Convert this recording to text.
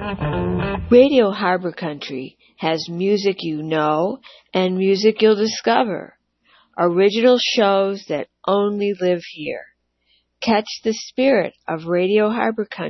Radio Harbor Country has music you know and music you'll discover. Original shows that only live here. Catch the spirit of Radio Harbor Country